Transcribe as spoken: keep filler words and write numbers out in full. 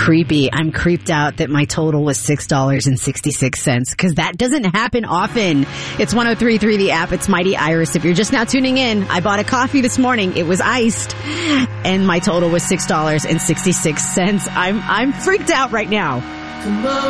creepy. I'm creeped out that my total was six dollars and sixty-six cents because that doesn't happen often. It's one oh three point three the app. It's Mighty Iris. If you're just now tuning in, I bought a coffee this morning. It was iced and my total was six dollars and sixty-six cents. I'm, I'm freaked out right now.